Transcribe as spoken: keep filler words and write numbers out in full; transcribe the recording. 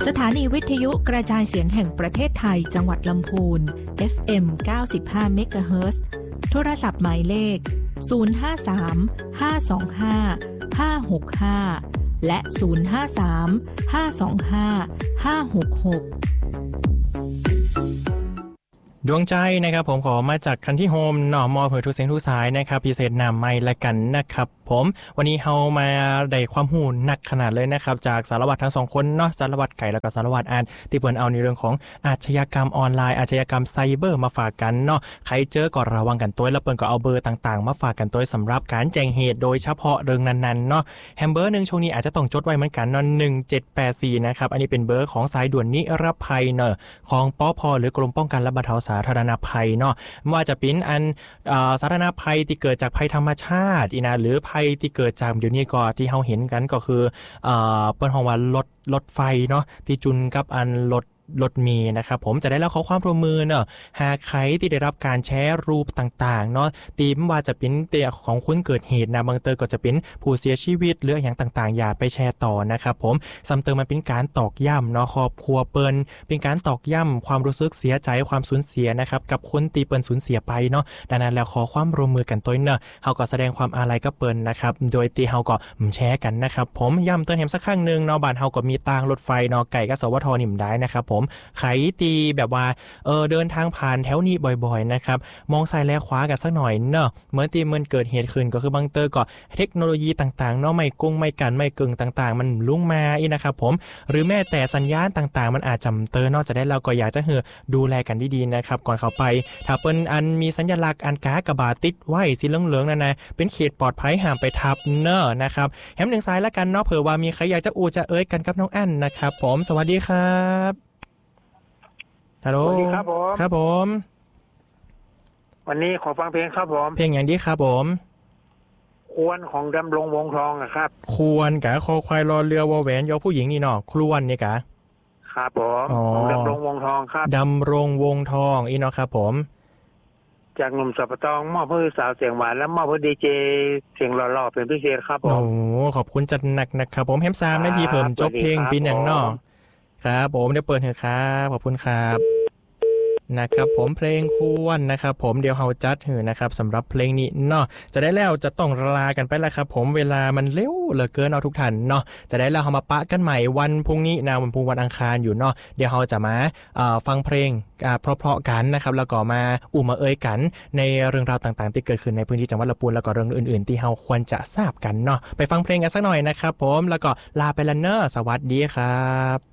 สถานีวิทยุกระจายเสียงแห่งประเทศไทยจังหวัดลำพูน เอฟ เอ็ม เก้าสิบห้า เมกะเฮิรตซ์ โทรศัพท์หมายเลข ศูนย์ ห้า สาม ห้า สอง ห้า ห้า หก ห้า และ ศูนย์ ห้า สาม ห้า สอง ห้า ห้า หก หกดวงใจนะครับผมขอมาจากคันที่โฮมหน่อมอเผยทุกเสียงทุกสายนะครับพิเศษนำไม้ละกันนะครับผมวันนี้เฮามาได้ความหูหนักขนาดเลยนะครับจากสารวัตรทั้งสองคนเนาะสารวัตรไก่แล้วก็สารวัตรอาร์ตที่เปิ้นเอาในเรื่องของอาชญากรรมออนไลน์อาชญากรรมไซเบอร์มาฝากกันเนาะใครเจอก็ระวังกันตัวแล้วเปิ้นก็เอาเบอร์ต่างๆมาฝากกันตัวสำหรับการแจ้งเหตุโดยเฉพาะเรื่องนั้นๆเนาะแฮมเบอร์นึงช่วงนี้อาจจะต้องจดไว้เหมือนกันเนาะหนึ่งเจ็ดแปดสี่นะครับอันนี้เป็นเบอร์ของสายด่วนนิรภัยเนาะของปภหรือกรมป้องกันและบรรเทาสาธารณภัยเนาะว่าจะเป็นอันสาธารณภัยที่เกิดจากภัยธรรมชาติอีนะหรือภัยที่เกิดจากเดี๋ยวนี้ก็ที่เฮาเห็นกันก็คือเอ่อเปิ้นฮ้องว่ารถรถไฟเนาะที่จุนกับอันรถรถเมล์นะครับผมจะได้แล้วขอความร่วมมือเนาะหากใครที่ได้รับการแชร์รูปต่างๆเนาะตีมว่าจะเป็นเตียของคนเกิดเหตุนะบางเตอก็จะเป็นผู้เสียชีวิตหรืออย่างต่างๆอย่าไปแชร์ต่อนะครับผมซ้ำเติมมันเป็นการตอกย้ำเนาะครอบครัวเปิ้นเป็นการตอกย้ำความรู้สึกเสียใจความสูญเสียนะครับกับคนตีเปิ้นสูญเสียไปเนาะดังนั้นแล้วขอความร่วมมือกันตัวเนาะเฮาก็แสดงความอาลัยกับเปิ้นนะครับโดยตีเฮาก็แชร์กันนะครับผมย้ำเตือนแฮมสักครั้งนึงเนาะบ้านเฮาก็มีตางรถไฟเนาะไก่กับสวทนิ่มได้นะครับผมใครตีแบบว่าเออเดินทางผ่านแถวนี้บ่อยๆนะครับมองซ้ายและขวากันสักหน่อยเนาะเหมือนที่มันเกิดเหตุขึ้นก็คือบางเตอก็เทคโนโลยีต่างๆเนาะไม่กงไม่กันไม่กึ่งต่างๆมันลุ่งมาอีนะครับผมหรือแม้แต่สัญญาณต่างๆมันอาจจำเตอนอกจากได้เราก็อยากจะเฮอดูแลกันดีๆนะครับก่อนเข้าไปถ้าเปิ้นอันมีสัญลักษณ์อันกากบาทติดไว้สีเหลืองๆนั่นนะเป็นเขตปลอดภัยห้ามไปทับเนาะนะครับแฮมหนึ่งสายละกันเนาะเผื่อว่ามีใครอยากจะอูจะเอ้ยกันกับน้องอั้นนะครับผมสวัสดีครับฮัลโหลสวัสดีครับผมครับผมวันนี้ขอฟังเพลงครับผมเพลงอย่างนี้ครับผมควรของดำรงวงทองนะครับควรกะคอควายรอเรือวอแหวนยอผู้หญิงนี่เนาะครวนนี่กะครับผมของดำรงวงทองครับดำรงวงทองอีเนาะครับผมจากหนุ่มสับปะตองมอบเพื่อสาวเสียงหวานและมอบเพื่อดีเจเสียงหล่อๆเป็นพิเศษครับผมโอ้ขอบคุณจัดหนักนะครับผมแฮมซามนาทีเพิ่มจบเพลงปีอย่างเนาะครับผมเดี๋ยวเปิดเถอะครับขอบคุณครับนะครับผมเพลงควรนะครับผมเดี๋ยวเฮาจัดเถอะนะครับสำหรับเพลงนี้เนาะจะได้แล้วจะต้องลากันไปแล้วครับผมเวลามันเร็วเหลือเกินเอาทุกท่านเนาะจะได้แล้วเฮามาปะกันใหม่วันพรุ่งนี้นะวันพรุ่งวันอังคารอยู่เนาะเดี๋ยวเฮาจะมาเอ่อฟังเพลงเพราะๆกันนะครับแล้วก็มาอุ่มมาเอ่ยกันในเรื่องราวต่างๆที่เกิดขึ้นในพื้นที่จังหวัดลำพูนแล้วก็เรื่องอื่นๆที่เฮาควรจะทราบกันเนาะไปฟังเพลงกันสักหน่อยนะครับผมแล้วก็ลาไปแล้วเนาะสวัสดีครับ